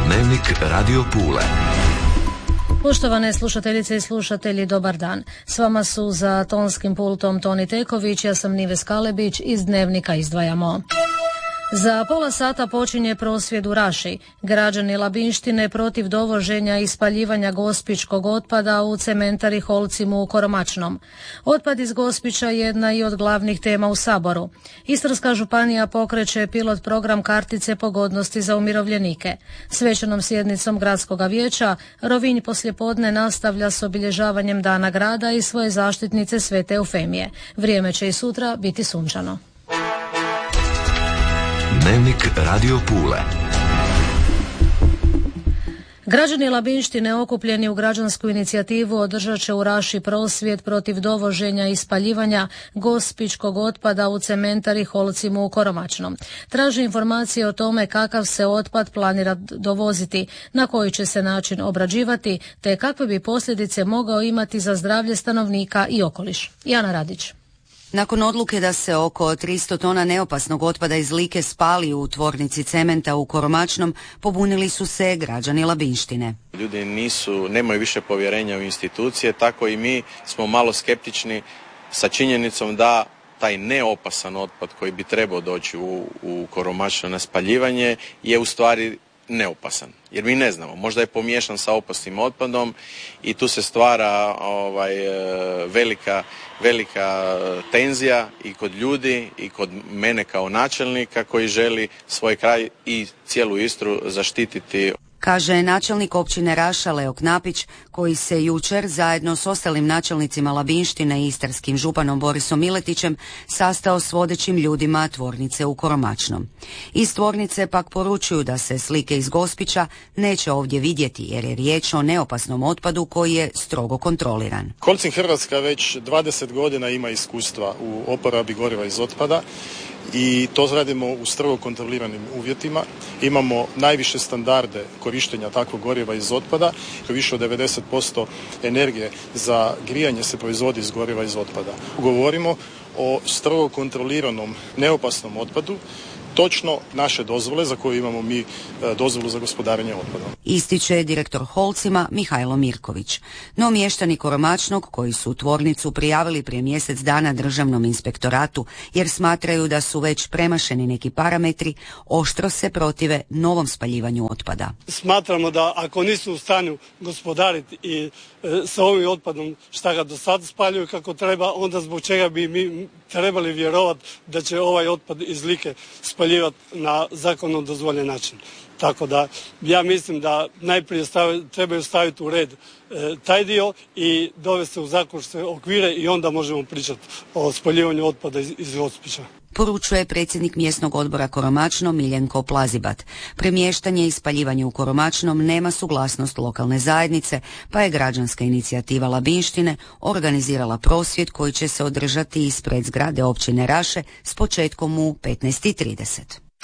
Dnevnik Radio Pule. Poštovane slušateljice i slušatelji, dobar dan. S vama su za tonskim pultom Toni Teković, ja sam Nives Kalebić, iz Dnevnika izdvajamo. Za pola sata počinje prosvjed u Raši. Građani Labinštine protiv dovoženja i spaljivanja gospićkog otpada u cementari Holcim u Koromačnom. Otpad iz Gospića je jedna i od glavnih tema u Saboru. Istarska županija pokreće pilot program kartice pogodnosti za umirovljenike. Svečanom sjednicom gradskog vijeća Rovinj poslijepodne nastavlja s obilježavanjem Dana grada i svoje zaštitnice Svete Eufemije. Vrijeme će i sutra biti sunčano. Dnevnik Radio Pule. Građani Labinštine okupljeni u građansku inicijativu održat će u Raši prosvjed protiv dovoženja i spaljivanja gospićkog otpada u cementari Holcim u Koromačnom. Traže informacije o tome kakav se otpad planira dovoziti, na koji će se način obrađivati, te kakve bi posljedice mogao imati za zdravlje stanovnika i okoliš. Jana Radić. Nakon odluke da se oko 300 tona neopasnog otpada iz Like spali u tvornici cementa u Koromačnom, pobunili su se građani Labinštine. Ljudi nemaju više povjerenja u institucije, tako i mi smo malo skeptični sa činjenicom da taj neopasan otpad koji bi trebao doći u Koromačno na spaljivanje je u stvari neopasan. Jer mi ne znamo, možda je pomiješan sa opasnim otpadom i tu se stvara velika tenzija i kod ljudi i kod mene kao načelnika koji želi svoj kraj i cijelu Istru zaštititi. Kaže načelnik općine Raša Leo Knapić, koji se jučer zajedno s ostalim načelnicima Labinštine i istarskim županom Borisom Miletićem sastao s vodećim ljudima tvornice u Koromačnom. Iz tvornice pak poručuju da se slike iz Gospića neće ovdje vidjeti jer je riječ o neopasnom otpadu koji je strogo kontroliran. Holcim Hrvatska već 20 godina ima iskustva u oporabi goriva iz otpada i to radimo u strogo kontroliranim uvjetima. Imamo najviše standarde korištenja takvog goriva iz otpada. Više od 90% energije za grijanje se proizvodi iz goriva iz otpada. Govorimo o strogo kontroliranom neopasnom otpadu. Točno naše dozvole za koju imamo mi dozvolu za gospodarenje otpadom. Ističe direktor Holcima Mihajlo Mirković. No mještani Koromačnog koji su tvornicu prijavili prije mjesec dana Državnom inspektoratu jer smatraju da su već premašeni neki parametri, oštro se protive novom spaljivanju otpada. Smatramo da ako nisu u stanju gospodariti i sa ovim otpadom šta ga do sad spaljuju kako treba, onda zbog čega bi mi trebali vjerovati da će ovaj otpad iz Like spaljivati na zakonom dozvoljen način. Tako da ja mislim da najprije trebaju staviti u red taj dio i dovesti u zakonske okvire i onda možemo pričati o spaljivanju otpada iz Gospića. Poručuje predsjednik mjesnog odbora Koromačno Miljenko Plazibat. Premještanje i spaljivanje u Koromačnom nema suglasnost lokalne zajednice, pa je građanska inicijativa Labinštine organizirala prosvjed koji će se održati ispred zgrade općine Raše s početkom u 15:30.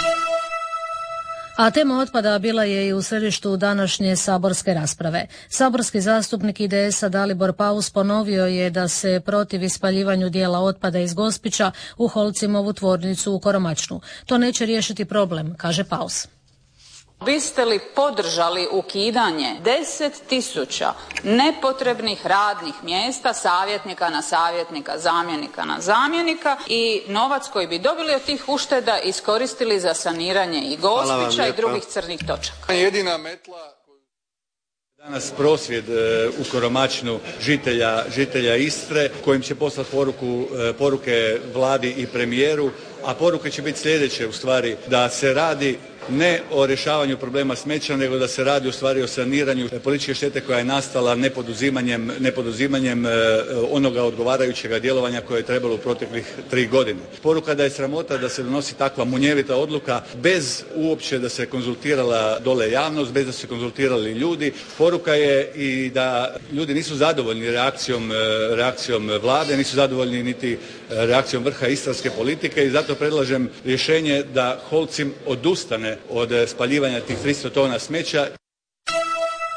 A tema otpada bila je i u središtu današnje saborske rasprave. Saborski zastupnik IDS-a Dalibor Paus ponovio je da se protivi spaljivanju dijela otpada iz Gospića u Holcimovu tvornicu u Koromačnu. To neće riješiti problem, kaže Paus. Biste li podržali ukidanje 10.000 nepotrebnih radnih mjesta, savjetnika na savjetnika, zamjenika na zamjenika i novac koji bi dobili od tih ušteda iskoristili za saniranje i Gospića i drugih crnih točaka? Jedina metla... Danas prosvjed u Koromačnu žitelja Istre kojim će poslati poruke vladi i premijeru, a poruke će biti sljedeće u stvari, da se radi ne o rješavanju problema smeća, nego da se radi u stvari o saniranju političke štete koja je nastala nepoduzimanjem onoga odgovarajućega djelovanja koje je trebalo u proteklih 3 godine. Poruka da je sramota da se donosi takva munjevita odluka bez uopće da se konzultirala dole javnost, bez da se konzultirali ljudi. Poruka je i da ljudi nisu zadovoljni reakcijom vlade, nisu zadovoljni niti reakcijom vrha istarske politike i zato predlažem rješenje da Holcim odustane od spaljivanja tih 300 tona smeća.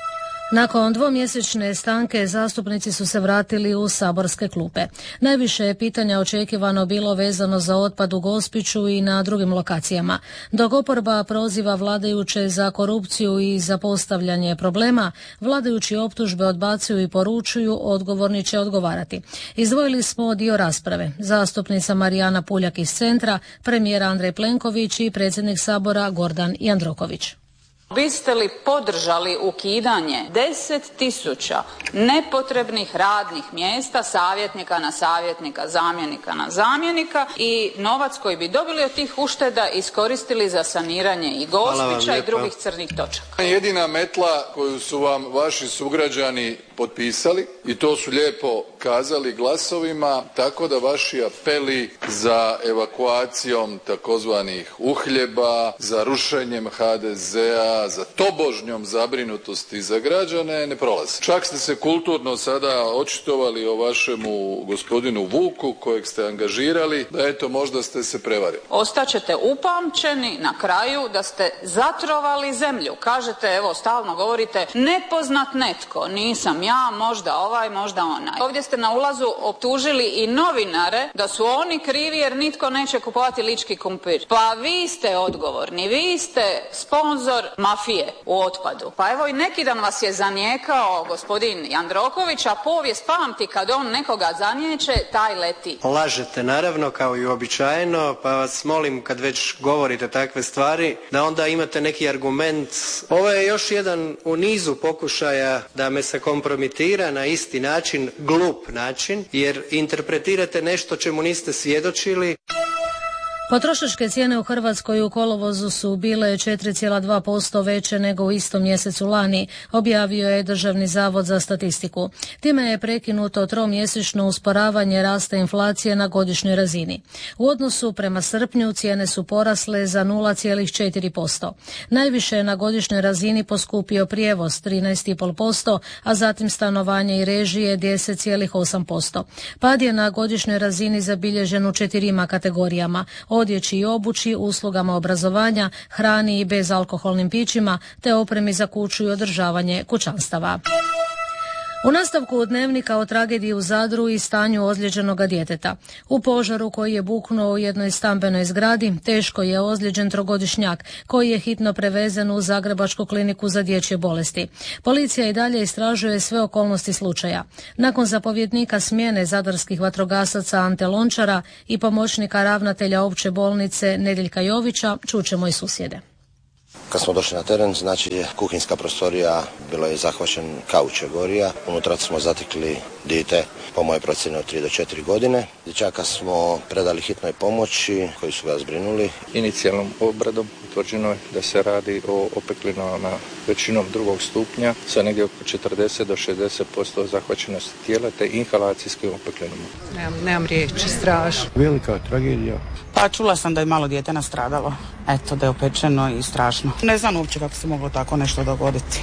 Nakon dvomjesečne stanke zastupnici su se vratili u saborske klupe. Najviše je pitanja očekivano bilo vezano za otpad u Gospiću i na drugim lokacijama. Dok oporba proziva vladajuće za korupciju i za postavljanje problema, vladajući optužbe odbacuju i poručuju odgovorni će odgovarati. Izdvojili smo dio rasprave. Zastupnica Marijana Puljak iz Centra, premijer Andrej Plenković i predsjednik Sabora Gordan Jandroković. Biste li podržali ukidanje 10.000 nepotrebnih radnih mjesta, savjetnika na savjetnika, zamjenika na zamjenika i novac koji bi dobili od tih ušteda iskoristili za saniranje i Gospića i drugih crnih točaka? Jedina metla koju su vam vaši sugrađani potpisali i to su lijepo kazali glasovima, tako da vaši apeli za evakuacijom takozvanih uhljeba, za rušenjem HDZ-a, za tobožnjom zabrinutosti za građane ne prolaze. Čak ste se kulturno sada očitovali o vašemu gospodinu Vuku kojeg ste angažirali, da eto možda ste se prevarili. Ostaćete upamćeni na kraju da ste zatrovali zemlju. Kažete, evo stalno govorite, nepoznat netko, nisam ja, možda ovaj, možda onaj. Ovdje ste na ulazu optužili i novinare da su oni krivi jer nitko neće kupovati lički kumpir. Pa vi ste odgovorni, vi ste sponzor mafije u otpadu. Pa evo i neki dan vas je zanijekao gospodin Jandroković, a povijest pamti kad on nekoga zaniječe, taj leti. Lažete naravno kao i uobičajeno, pa vas molim kad već govorite takve stvari da onda imate neki argument. Ovo je još jedan u nizu pokušaja da me se kompromitira na isti način, glup način, jer interpretirate nešto čemu niste svjedočili. Potrošačke cijene u Hrvatskoj u kolovozu su bile 4,2% veće nego u istom mjesecu lani, objavio je Državni zavod za statistiku. Time je prekinuto tromjesečno usporavanje rasta inflacije na godišnjoj razini. U odnosu prema srpnju cijene su porasle za 0,4%. Najviše je na godišnjoj razini poskupio prijevoz 13,5%, a zatim stanovanje i režije 10,8%. Pad je na godišnjoj razini zabilježen u 4 kategorijama: odjeći i obući, uslugama obrazovanja, hrani i bezalkoholnim pićima, te opremi za kuću i održavanje kućanstava. U nastavku dnevnika o tragediji u Zadru i stanju ozlijeđenog djeteta. U požaru koji je buknuo u jednoj stambenoj zgradi teško je ozlijeđen trogodišnjak koji je hitno prevezen u Zagrebačku kliniku za dječje bolesti. Policija i dalje istražuje sve okolnosti slučaja. Nakon zapovjednika smjene zadarskih vatrogasaca Ante Lončara i pomoćnika ravnatelja opće bolnice Nedeljka Jovića, čućemo i susjede. Kad smo došli na teren, znači kuhinjska prostorija, bilo je zahvaćen kauč je gorija. Unutra smo zatekli dijete, po mojoj procjeni od 3 do 4 godine. Dječaka smo predali hitnoj pomoći koji su ga zbrinuli. Inicijalnom obradom utvrđeno je da se radi o opeklinama većinom drugog stupnja sa negdje oko 40 do 60% zahvaćenosti tijela te inhalacijskim opeklinama. Nemam riječi, strašno. Velika tragedija. Pa čula sam da je malo dijete nastradalo. Eto, da je opečeno i strašno. Ne znam uopće kako se moglo tako nešto dogoditi.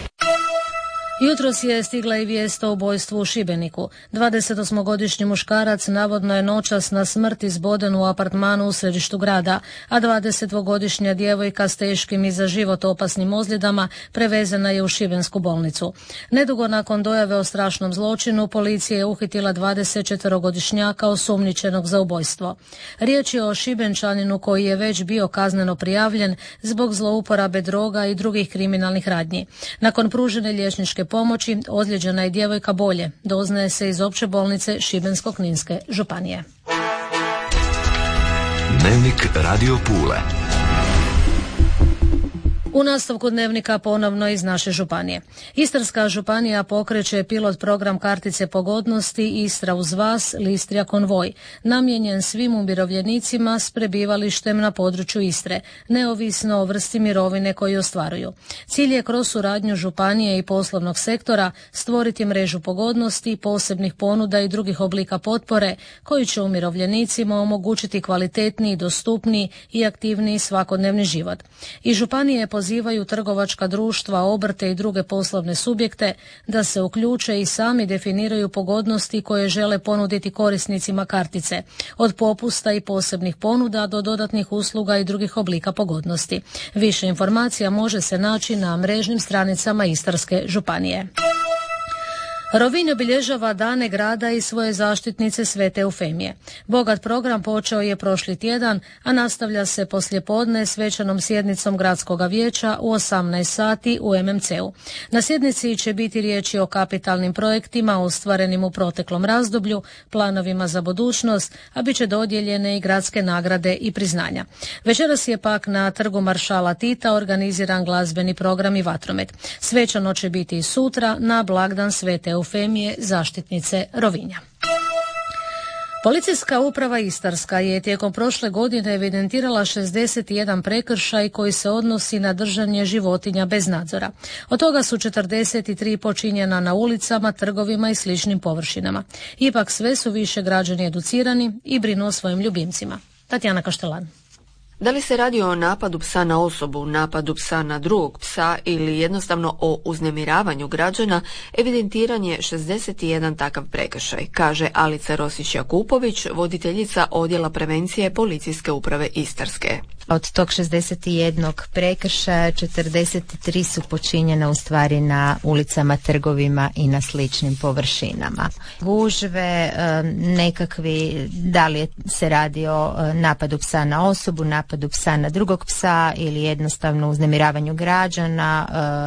Jutros je stigla i vijest o ubojstvu u Šibeniku. 28-godišnji muškarac navodno je noćas na smrt izboden u apartmanu u središtu grada, a 22-godišnja djevojka s teškim i za život opasnim ozljedama prevezena je u šibensku bolnicu. Nedugo nakon dojave o strašnom zločinu, policija je uhitila 24-godišnjaka osumnjičenog za ubojstvo. Riječ je o Šibenčaninu koji je već bio kazneno prijavljen zbog zlouporabe droga i drugih kriminalnih radnji. Nakon pružene liječničke pomoći ozlijeđena je djevojka bolje, doznaje se iz opće bolnice Šibensko-kninske županije. Dnevnik Radio Pule. U nastavku dnevnika ponovno iz naše županije. Istarska županija pokreće pilot program kartice pogodnosti Istra uz vas, Listrija konvoj, namijenjen svim umirovljenicima s prebivalištem na području Istre, neovisno o vrsti mirovine koju ostvaruju. Cilj je kroz suradnju županije i poslovnog sektora stvoriti mrežu pogodnosti, posebnih ponuda i drugih oblika potpore koji će umirovljenicima omogućiti kvalitetniji, dostupniji i aktivniji svakodnevni život. I županije pozivaju trgovačka društva, obrte i druge poslovne subjekte da se uključe i sami definiraju pogodnosti koje žele ponuditi korisnicima kartice, od popusta i posebnih ponuda do dodatnih usluga i drugih oblika pogodnosti. Više informacija može se naći na mrežnim stranicama Istarske županije. Rovinj obilježava dane grada i svoje zaštitnice Svete Eufemije. Bogat program počeo je prošli tjedan, a nastavlja se poslijepodne svečanom sjednicom gradskog vijeća u 18 sati u MMC-u. Na sjednici će biti riječi o kapitalnim projektima ostvarenim u proteklom razdoblju, planovima za budućnost, a bit će dodijeljene i gradske nagrade i priznanja. Večeras je pak na Trgu maršala Tita organiziran glazbeni program i vatromet. Svečano će biti i sutra na blagdan Svete Eufemije, zaštitnice Rovinja. Policijska uprava Istarska je tijekom prošle godine evidentirala 61 prekršaj koji se odnosi na držanje životinja bez nadzora. Od toga su 43 počinjena na ulicama, trgovima i sličnim površinama. Ipak sve su više građani educirani i brinu o svojim ljubimcima. Tatjana Kaštelan. Da li se radi o napadu psa na osobu, napadu psa na drugog psa ili jednostavno o uznemiravanju građana, evidentiran je 61 takav prekršaj, kaže Alica Rosić-Jakupović, voditeljica odjela prevencije Policijske uprave Istarske. Od tog 61 prekršaja 43 su počinjena u stvari na ulicama, trgovima i na sličnim površinama. Gužve, nekakvi, da li se radi o napadu psa na osobu, napadu psa na drugog psa ili jednostavno uznemiravanju građana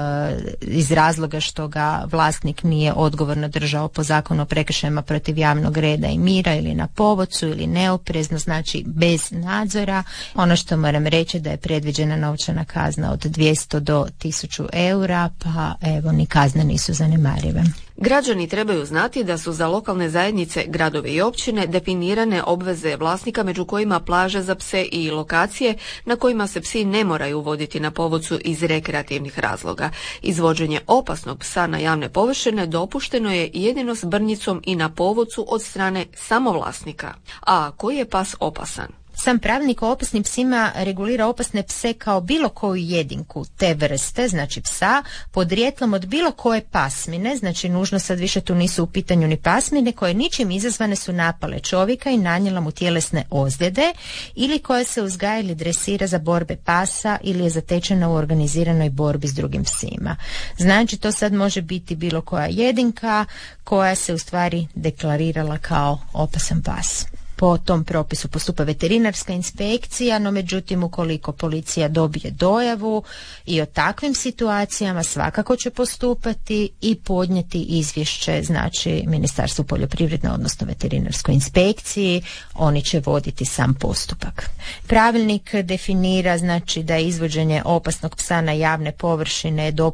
iz razloga što ga vlasnik nije odgovorno držao po zakonu o prekršajima protiv javnog reda i mira ili na povodcu ili neoprezno, znači bez nadzora. Ono što moram reći da je predviđena novčana kazna od 200 do 1000 eura, pa evo ni kazne nisu zanemarive. Građani trebaju znati da su za lokalne zajednice, gradove i općine definirane obveze vlasnika među kojima plaže za pse i lokacije na kojima se psi ne moraju voditi na povodcu iz rekreativnih razloga. Izvođenje opasnog psa na javne površine dopušteno je jedino s brnjicom i na povodcu od strane samovlasnika. A koji je pas opasan? Sam pravilnik o opasnim psima regulira opasne pse kao bilo koju jedinku te vrste, znači psa, podrijetlom od bilo koje pasmine, znači nužno sad više tu nisu u pitanju ni pasmine, koje ničim izazvane su napale čovjeka i nanijela mu tjelesne ozljede ili koje se uzgaja ili dresira za borbe pasa ili je zatečena u organiziranoj borbi s drugim psima. Znači to sad može biti bilo koja jedinka koja se u stvari deklarirala kao opasan pas. Po tom propisu postupa veterinarska inspekcija, no međutim ukoliko policija dobije dojavu i o takvim situacijama svakako će postupati i podnijeti izvješće, znači Ministarstvu poljoprivrede, odnosno veterinarskoj inspekciji, oni će voditi sam postupak. Pravilnik definira znači da je izvođenje opasnog psa na javne površine